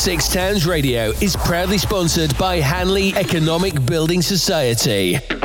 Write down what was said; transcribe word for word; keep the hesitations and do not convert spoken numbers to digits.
Six Towns Radio is proudly sponsored by Hanley Economic Building Society.